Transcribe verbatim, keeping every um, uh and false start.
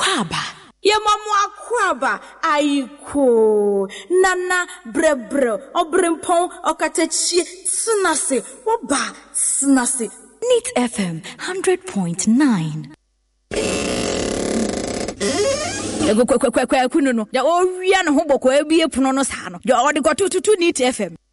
aba. Ye mamu akwaba aiko nana brebre obrimpon okatechi snase woba snase. Neat F M one hundred point nine. Ego kwe kwe kwe kwe kuno no. Ya o wia no ho boko ebie puno no sa no. Ya o de go to Neat F M.